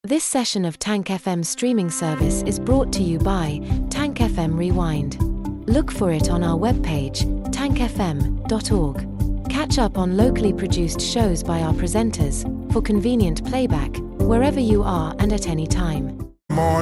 This session of Tank FM streaming service is brought to you by Tank FM Rewind. Look for it on our webpage, tankfm.org. Catch up on locally produced shows by our presenters, for convenient playback, wherever you are and at any time. Morning.